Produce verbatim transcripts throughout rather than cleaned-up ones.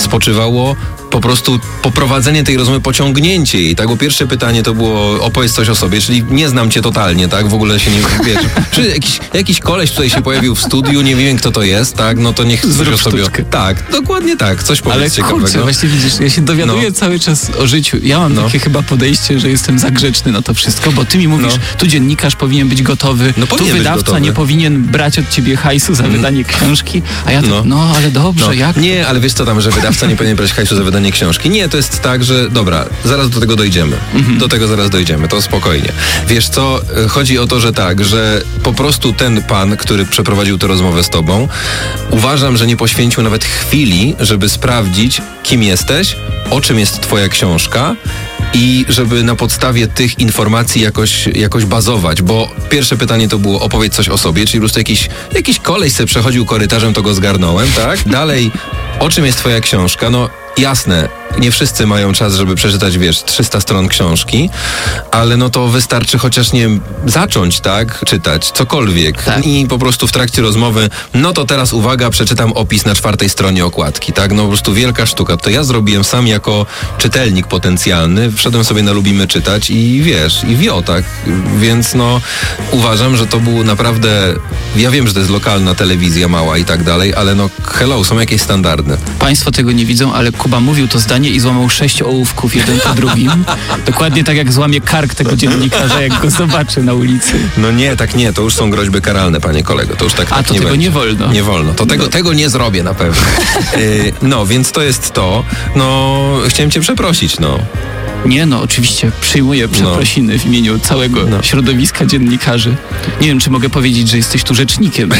spoczywało po prostu poprowadzenie tej rozmowy, pociągnięcie jej, tak? Bo pierwsze pytanie to było opowiedz coś o sobie, czyli nie znam cię totalnie, tak? W ogóle się nie wiesz. Czy jakiś, jakiś koleś tutaj się pojawił w studiu, nie wiem kto to jest, tak? No to niech coś o sobie... Tak, dokładnie tak, coś powiedz Ale ciekawego. kurczę, właśnie widzisz, ja się dowiaduję no. cały czas o życiu. Ja mam no. takie chyba podejście, że jestem za grzeczny na to wszystko, bo ty mi mówisz, no. tu dziennikarz powinien być gotowy, no, tu wydawca gotowy. nie powinien brać od ciebie hajsu za mm. wydanie książki, a ja tak, no, no ale dobrze, no. jak? Nie, ale wiesz co tam, że wydawca nie powinien brać hajsu za wydanie książki. Nie, to jest tak, że dobra, zaraz do tego dojdziemy. Mm-hmm. Do tego zaraz dojdziemy, to spokojnie. Wiesz co, chodzi o to, że tak, że po prostu ten pan, który przeprowadził tę rozmowę z tobą, uważam, że nie poświęcił nawet chwili, żeby sprawdzić, kim jesteś, o czym jest twoja książka i żeby na podstawie tych informacji jakoś, jakoś bazować, bo pierwsze pytanie to było opowiedz coś o sobie, czyli po prostu jakiś, jakiś koleś se przechodził korytarzem, to go zgarnąłem, tak? Dalej, o czym jest twoja książka? No jasne, nie wszyscy mają czas, żeby przeczytać, wiesz, trzysta stron książki, ale no to wystarczy chociaż, nie wiem, zacząć, tak, czytać, cokolwiek. Tak. I po prostu w trakcie rozmowy, no to teraz uwaga, przeczytam opis na czwartej stronie okładki, tak, no po prostu wielka sztuka. To ja zrobiłem sam jako czytelnik potencjalny, wszedłem sobie na Lubimy Czytać i wiesz, i wio, tak, więc no uważam, że to było naprawdę, ja wiem, że to jest lokalna telewizja mała i tak dalej, ale no hello, są jakieś standardy. Państwo tego nie widzą, ale Kuba mówił to zdanie i złamał sześć ołówków jeden po drugim. Dokładnie tak jak złamie kark tego dziennikarza, jak go zobaczy na ulicy. No nie, tak nie, to już są groźby karalne, panie kolego. To już tak, A tak to nie tego będzie. nie wolno. Nie wolno. To tego, no. tego nie zrobię na pewno. yy, no, więc to jest to. No, chciałem cię przeprosić, no. Nie no, oczywiście przyjmuję przeprosiny no. w imieniu całego no. środowiska dziennikarzy. Nie wiem, czy mogę powiedzieć, że jesteś tu rzecznikiem.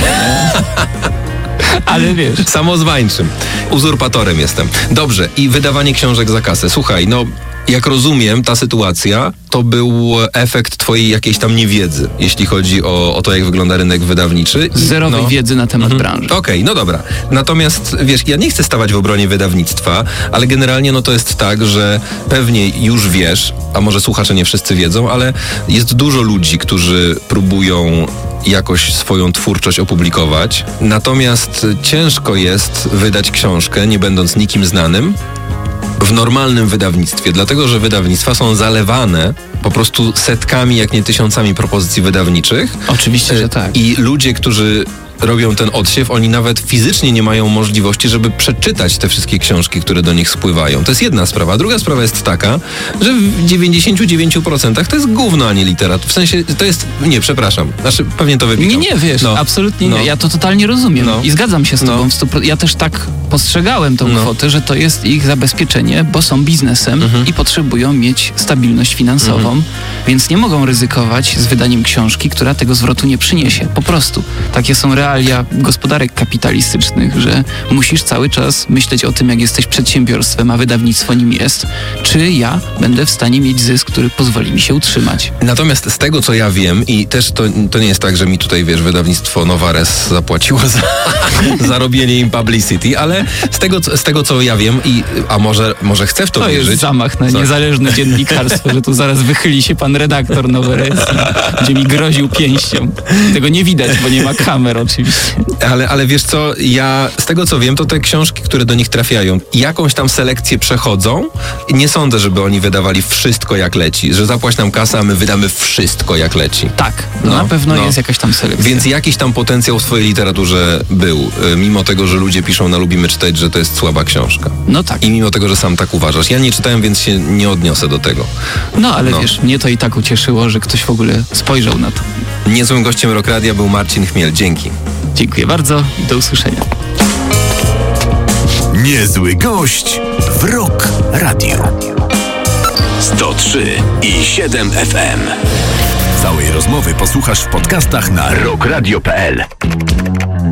Ale wiesz. Samozwańczym. Uzurpatorem jestem. Dobrze, i wydawanie książek za kasę. Słuchaj, no jak rozumiem, ta sytuacja to był efekt twojej jakiejś tam niewiedzy, jeśli chodzi o, o to, jak wygląda rynek wydawniczy. Zerowej no. wiedzy na temat mhm. branży. Okej, okay, no dobra. Natomiast, wiesz, ja nie chcę stawać w obronie wydawnictwa, ale generalnie no to jest tak, że pewnie już wiesz, a może słuchacze nie wszyscy wiedzą, ale jest dużo ludzi, którzy próbują jakoś swoją twórczość opublikować. Natomiast ciężko jest wydać książkę, nie będąc nikim znanym, w normalnym wydawnictwie, dlatego że wydawnictwa są zalewane po prostu setkami, jak nie tysiącami propozycji wydawniczych. Oczywiście, że tak. I ludzie, którzy robią ten odsiew, oni nawet fizycznie nie mają możliwości, żeby przeczytać te wszystkie książki, które do nich spływają. To jest jedna sprawa. Druga sprawa jest taka, że w dziewięćdziesięciu dziewięciu procentach to jest gówno, a nie literatura. W sensie, to jest... Nie, przepraszam. Znaczy, pewnie to wypikam. Nie, nie, wiesz, no. absolutnie no. nie. Ja to totalnie rozumiem no. i zgadzam się z tobą. No. W stu pro... Ja też tak postrzegałem tą no. kwotę, że to jest ich zabezpieczenie, bo są biznesem mhm. i potrzebują mieć stabilność finansową, mhm. więc nie mogą ryzykować z wydaniem książki, która tego zwrotu nie przyniesie. Po prostu. Takie są realia gospodarek kapitalistycznych, że musisz cały czas myśleć o tym, jak jesteś przedsiębiorstwem, a wydawnictwo nim jest, czy ja będę w stanie mieć zysk, który pozwoli mi się utrzymać. Natomiast z tego, co ja wiem, i też to, to nie jest tak, że mi tutaj, wiesz, wydawnictwo Nowares zapłaciło za, za robienie im publicity, ale z tego, z tego, co ja wiem, i a może, może chcę w to, to wierzyć. To jest zamach na co? niezależne dziennikarstwo, że tu zaraz wychyli się pan redaktor Nowares, gdzie mi groził pięścią. Tego nie widać, bo nie ma kamer oczywiście. Ale, ale wiesz co, ja z tego co wiem, to te książki, które do nich trafiają, jakąś tam selekcję przechodzą i nie sądzę, żeby oni wydawali wszystko jak leci, że zapłać nam kasę, a my wydamy wszystko jak leci. Tak, no, na pewno no. jest jakaś tam selekcja. Więc jakiś tam potencjał w twojej literaturze był, mimo tego, że ludzie piszą na Lubimy Czytać, że to jest słaba książka. No tak. I mimo tego, że sam tak uważasz. Ja nie czytałem, więc się nie odniosę do tego. No ale no. wiesz, mnie to i tak ucieszyło, że ktoś w ogóle spojrzał na to. Niezłym gościem Rock Radia był Marcin Chmiel. Dzięki. Dziękuję bardzo i do usłyszenia. Niezły gość w Rock Radio. sto trzy i siedem F M. Całej rozmowy posłuchasz w podcastach na rock radio kropka p l.